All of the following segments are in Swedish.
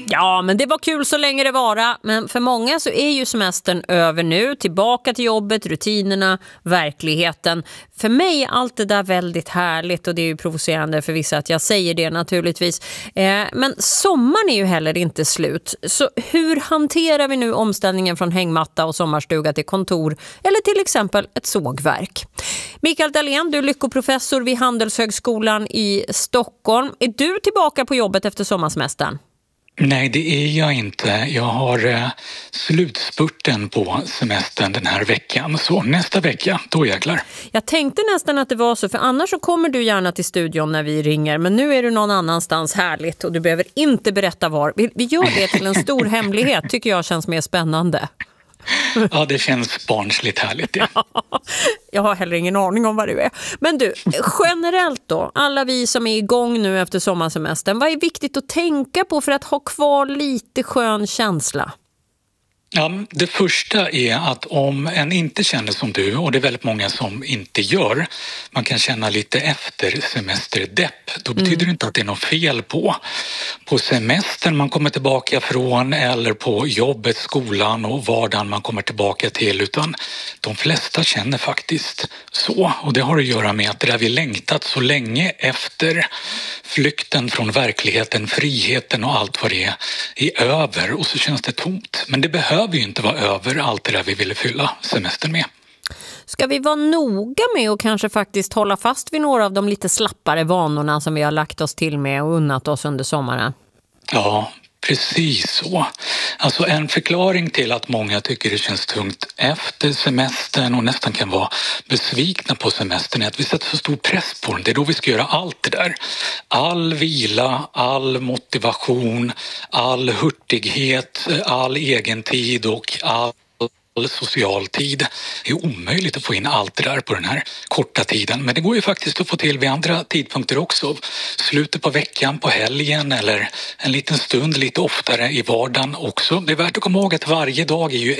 Ja, men det var kul så länge det var. Men för många så är ju semestern över nu. Tillbaka till jobbet, rutinerna, verkligheten. För mig är allt det där väldigt härligt och det är ju provocerande för vissa att jag säger det naturligtvis. Men sommaren är ju heller inte slut. Så hur hanterar vi nu omställningen från hängmatta och sommarstuga till kontor eller till exempel ett sågverk? Mikael Dahlén, du är lyckoprofessor vid Handelshögskolan i Stockholm. Är du tillbaka på jobbet efter sommarsemestern? Nej, det är jag inte. Jag har slutspurten på semestern den här veckan. Så nästa vecka, då jäklar. Jag tänkte nästan att det var så, för annars så kommer du gärna till studion när vi ringer. Men nu är du någon annanstans, härligt, och du behöver inte berätta var. Vi gör det till en stor hemlighet, tycker jag känns mer spännande. Ja, det känns barnsligt härligt. Ja. Jag har heller ingen aning om vad du är. Men du, generellt då, alla vi som är igång nu efter sommarsemestern, vad är viktigt att tänka på för att ha kvar lite skön känsla? Ja, det första är att om en inte känner som du, och det är väldigt många som inte gör, man kan känna lite efter semesterdepp, då betyder det inte att det är något fel på semestern man kommer tillbaka från eller på jobbet, skolan och vardagen man kommer tillbaka till, utan de flesta känner faktiskt så, och det har att göra med att det där vi längtat så länge efter, flykten från verkligheten, friheten och allt vad det är över, och så känns det tomt. Men det behöver ju inte vara över allt det där vi ville fylla semestern med. Ska vi vara noga med och kanske faktiskt hålla fast vid några av de lite slappare vanorna som vi har lagt oss till med och unnat oss under sommaren? Ja, precis så. Alltså en förklaring till att många tycker det känns tungt efter semestern och nästan kan vara besvikna på semestern är att vi sätter så stor press på den. Det är då vi ska göra allt det där. All vila, all motivation, all hurtighet, all egentid och all social tid. Det är omöjligt att få in allt det där på den här korta tiden, men det går ju faktiskt att få till vid andra tidpunkter också. Slutet på veckan, på helgen eller en liten stund lite oftare i vardagen också. Det är värt att komma ihåg att varje dag är ju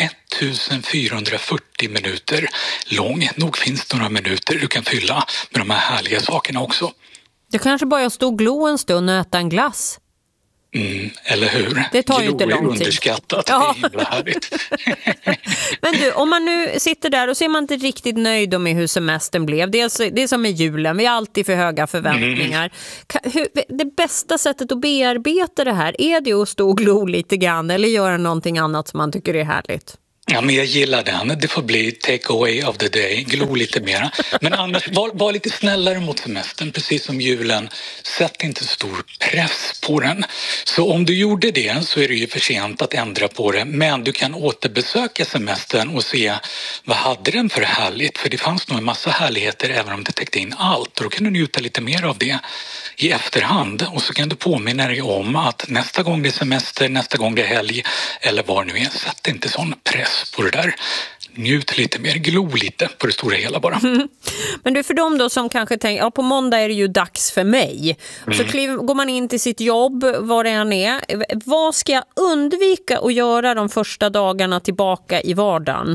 1440 minuter lång. Nog finns det några minuter du kan fylla med de här härliga sakerna också. Det kanske bara stå och glo en stund och äta en glass. Eller hur? Det tar ju inte lång tid. Underskattat, ja. Det är himla härligt. Men du, om man nu sitter där och så är man inte riktigt nöjd med hur semestern blev. Det är som med julen, vi har alltid för höga förväntningar. Det bästa sättet att bearbeta det här, är det att stå och glo lite grann eller göra någonting annat som man tycker är härligt? Ja, men jag gillar den. Det får bli take away of the day. Glo lite mer. Men annars, var lite snällare mot semestern, precis som julen. Sätt inte stor press på den. Så om du gjorde det så är det ju för sent att ändra på det. Men du kan återbesöka semestern och se vad hade den för härligt. För det fanns nog en massa härligheter även om det täckte in allt. Och då kan du njuta lite mer av det i efterhand. Och så kan du påminna dig om att nästa gång det är semester, nästa gång det är helg eller vad nu är, sätt inte sån press på det där. Njut lite mer, glo lite på det stora hela bara. Men du, för dem då som kanske tänker, ja, på måndag är det ju dags för mig. Så går man in till sitt jobb, var det än är. Vad ska jag undvika att göra de första dagarna tillbaka i vardagen?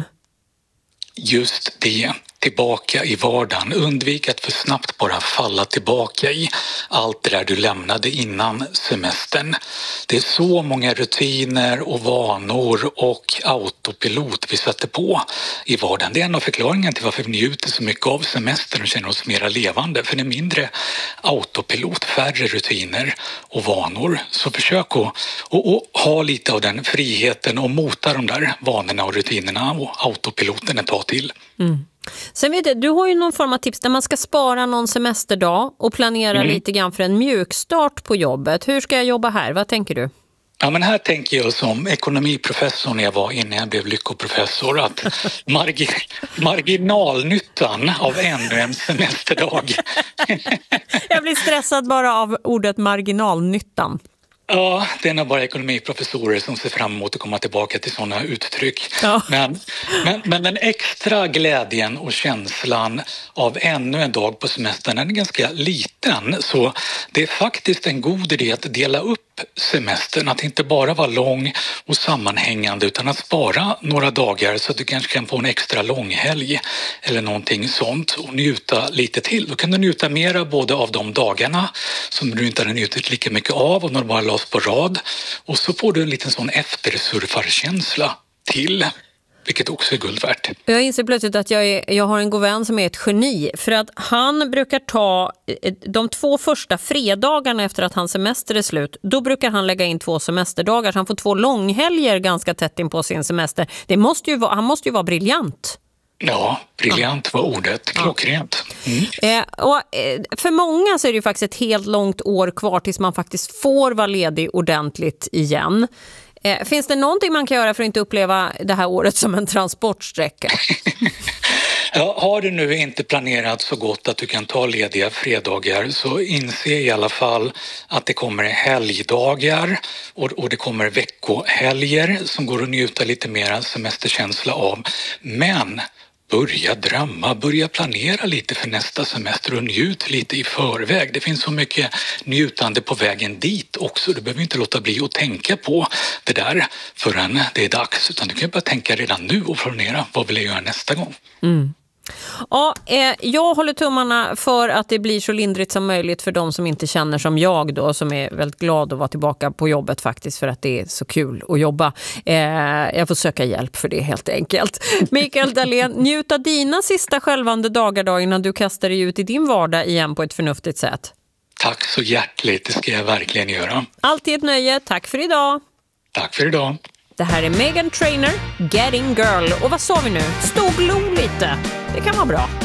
Just det, tillbaka i vardagen. Undvik att för snabbt bara falla tillbaka i allt det där du lämnade innan semestern. Det är så många rutiner och vanor och autopilot vi sätter på i vardagen. Det är en av förklaringarna till varför vi njuter så mycket av semestern och känner oss mera levande. För det är mindre autopilot, färre rutiner och vanor. Så försök att ha lite av den friheten och mota de där vanorna och rutinerna och autopiloten ett tag till. Sen vet jag, du har ju någon form av tips där man ska spara någon semesterdag och planera lite grann för en mjukstart på jobbet. Hur ska jag jobba här? Vad tänker du? Ja, men här tänker jag som ekonomiprofessor när jag var innan jag blev lyckoprofessor att marginalnyttan av ännu en semesterdag. Jag blir stressad bara av ordet marginalnyttan. Ja, det är nog bara ekonomiprofessorer som ser fram emot att komma tillbaka till sådana uttryck. Ja. Men den extra glädjen och känslan av ännu en dag på semestern är ganska liten. Så det är faktiskt en god idé att dela upp semestern, att inte bara vara lång och sammanhängande utan att spara några dagar så att du kanske kan få en extra långhelg eller någonting sånt och njuta lite till. Då kan du njuta mera både av de dagarna som du inte hade njutit lika mycket av och när du bara lades på rad Och så får du en liten sån eftersurfarkänsla till, vilket också är guld värt. Jag inser plötsligt att jag har en god vän som är ett geni. För att han brukar ta de 2 första fredagarna efter att hans semester är slut. Då brukar han lägga in 2 semesterdagar. Så han får 2 långhelger ganska tätt in på sin semester. Han måste ju vara briljant. Ja, briljant var ordet. Klockrent. För många så är det ju faktiskt ett helt långt år kvar tills man faktiskt får vara ledig ordentligt igen. Finns det någonting man kan göra för att inte uppleva det här året som en transportsträcka? Ja, har du nu inte planerat så gott att du kan ta lediga fredagar, så inse i alla fall att det kommer helgdagar och det kommer veckohelger som går att njuta lite mer semesterkänsla av. Men börja drömma, börja planera lite för nästa semester och njut lite i förväg. Det finns så mycket njutande på vägen dit också. Du behöver inte låta bli att tänka på det där förrän det är dags, utan du kan bara tänka redan nu och planera vad vill jag göra nästa gång. Ja, jag håller tummarna för att det blir så lindrigt som möjligt för de som inte känner som jag då, som är väldigt glad att vara tillbaka på jobbet faktiskt, för att det är så kul att jobba. Jag får söka hjälp för det helt enkelt. Mikael Dahlén, njut av dina sista självande dagar då innan du kastar dig ut i din vardag igen på ett förnuftigt sätt. Tack så hjärtligt, det ska jag verkligen göra. Alltid ett nöje, tack för idag. Tack för idag. Det här är Meghan Trainor, Getting Girl. Och vad sa vi nu? Stå och glo lite. Det kan vara bra.